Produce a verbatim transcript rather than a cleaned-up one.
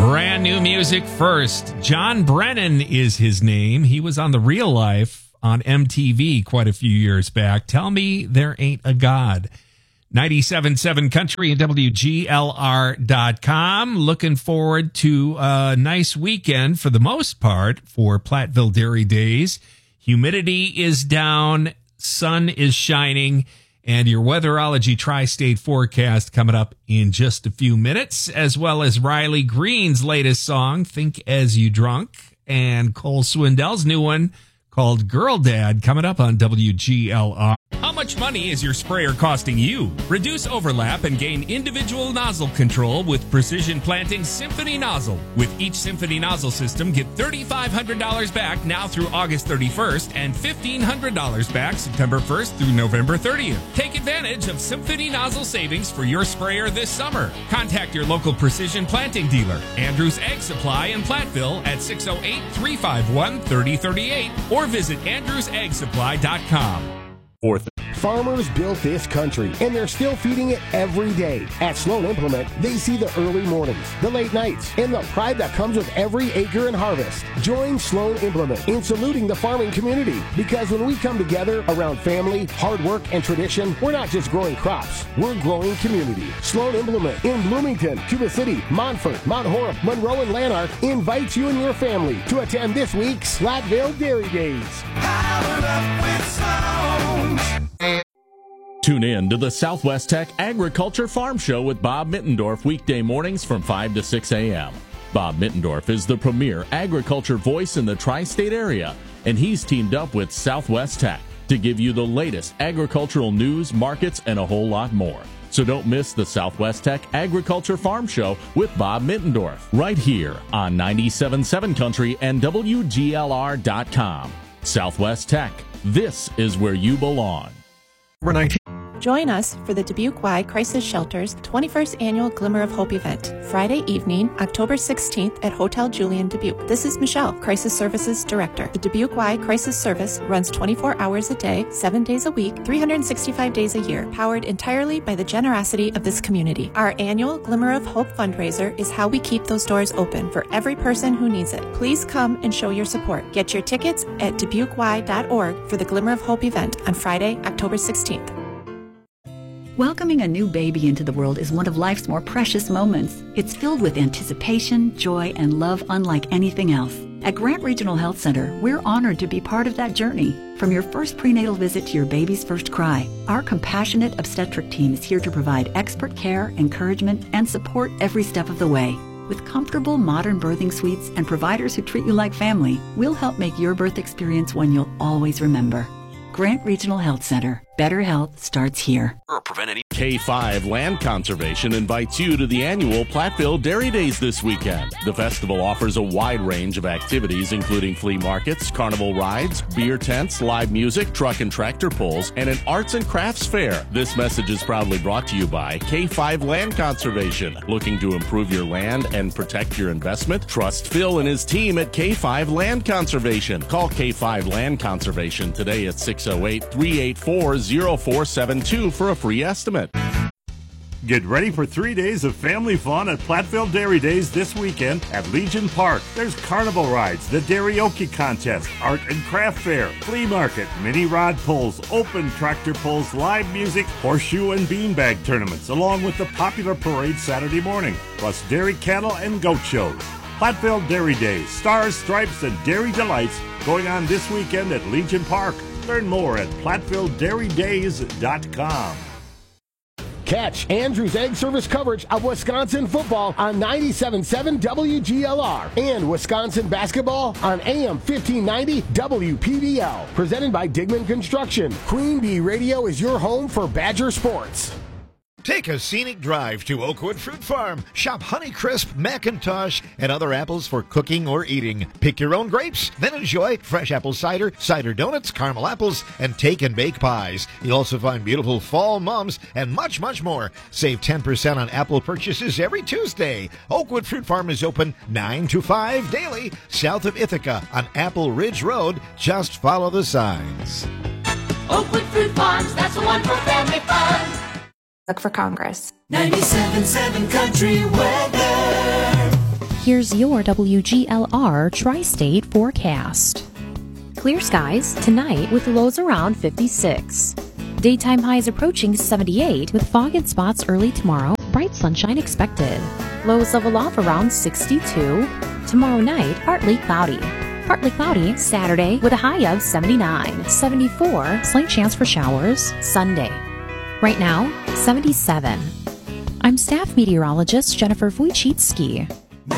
Brand new music first. John Brennan is his name. He was on The Real Life on M T V quite a few years back. Tell Me There Ain't a God. ninety-seven point seven Country and W G L R dot com. Looking forward to a nice weekend for the most part for Platteville Dairy Days. Humidity is down, sun is shining, and your Weatherology Tri-State forecast coming up in just a few minutes, as well as Riley Green's latest song, Think As You Drunk, and Cole Swindell's new one called Girl Dad coming up on W G L R. How much money is your sprayer costing you? Reduce overlap and gain individual nozzle control with Precision Planting's Symphony Nozzle. With each Symphony Nozzle system, get three thousand five hundred dollars back now through August thirty-first and fifteen hundred dollars back September first through November thirtieth. Take advantage of Symphony Nozzle savings for your sprayer this summer. Contact your local Precision Planting dealer, Andrews Ag Supply in Platteville at six oh eight, three five one, three oh three eight or visit andrews ag supply dot com. Fourth. Farmers built this country, and they're still feeding it every day. At Sloan Implement, they see the early mornings, the late nights, and the pride that comes with every acre and harvest. Join Sloan Implement in saluting the farming community, because when we come together around family, hard work, and tradition, we're not just growing crops, we're growing community. Sloan Implement in Bloomington, Cuba City, Montfort, Mount Horeb, Monroe, and Lanark invites you and your family to attend this week's Platteville Dairy Days. Powered up with Sloan. Tune in to the Southwest Tech Agriculture Farm Show with Bob Mittendorf weekday mornings from five to six a.m. Bob Mittendorf is the premier agriculture voice in the tri-state area, and he's teamed up with Southwest Tech to give you the latest agricultural news, markets, and a whole lot more. So don't miss the Southwest Tech Agriculture Farm Show with Bob Mittendorf right here on ninety-seven point seven Country and W G L R dot com. Southwest Tech, this is where you belong. Join us for the Dubuque Y Crisis Shelter's twenty-first Annual Glimmer of Hope event, Friday evening, October sixteenth at Hotel Julian, Dubuque. This is Michelle, Crisis Services Director. The Dubuque Y Crisis Service runs twenty-four hours a day, seven days a week, three hundred sixty-five days a year, powered entirely by the generosity of this community. Our annual Glimmer of Hope fundraiser is how we keep those doors open for every person who needs it. Please come and show your support. Get your tickets at dubuque y dot org for the Glimmer of Hope event on Friday, October sixteenth. Welcoming a new baby into the world is one of life's more precious moments. It's filled with anticipation, joy, and love unlike anything else. At Grant Regional Health Center, we're honored to be part of that journey. From your first prenatal visit to your baby's first cry, our compassionate obstetric team is here to provide expert care, encouragement, and support every step of the way. With comfortable, modern birthing suites and providers who treat you like family, we'll help make your birth experience one you'll always remember. Grant Regional Health Center. Better health starts here. K five Land Conservation invites you to the annual Platteville Dairy Days this weekend. The festival offers a wide range of activities, including flea markets, carnival rides, beer tents, live music, truck and tractor pulls, and an arts and crafts fair. This message is proudly brought to you by K five Land Conservation. Looking to improve your land and protect your investment? Trust Phil and his team at K five Land Conservation. Call K five Land Conservation today at six oh eight, three eight four, oh four seven two for a free estimate. Get ready for three days of family fun at Platteville Dairy Days this weekend at Legion Park. There's carnival rides, the Dairy-oki contest, art and craft fair, flea market, mini rod pulls, open tractor pulls, live music, horseshoe and beanbag tournaments, along with the popular parade Saturday morning, plus dairy cattle and goat shows. Platteville Dairy Days, Stars, Stripes, and Dairy Delights going on this weekend at Legion Park. Learn more at platteville dairy days dot com. Catch Andrews Ag Service coverage of Wisconsin football on ninety-seven point seven W G L R and Wisconsin basketball on A M fifteen ninety W P D L. Presented by Digman Construction. Queen Bee Radio is your home for Badger sports. Take a scenic drive to Oakwood Fruit Farm. Shop Honeycrisp, McIntosh, and other apples for cooking or eating. Pick your own grapes, then enjoy fresh apple cider, cider donuts, caramel apples, and take and bake pies. You'll also find beautiful fall mums and much, much more. Save ten percent on apple purchases every Tuesday. Oakwood Fruit Farm is open nine to five daily, south of Ithaca on Apple Ridge Road. Just follow the signs. Oakwood Fruit Farms, that's the one for family fun. Look for Congress. ninety-seven point seven Country Weather. Here's your W G L R Tri-State forecast. Clear skies tonight with lows around fifty-six. Daytime highs approaching seventy-eight with fog in spots early tomorrow. Bright sunshine expected. Lows level off around sixty-two. Tomorrow night, partly cloudy. Partly cloudy Saturday with a high of seventy-nine. seventy-four, slight chance for showers Sunday. Right now, seventy-seven. I'm staff meteorologist Jennifer Wojcicki.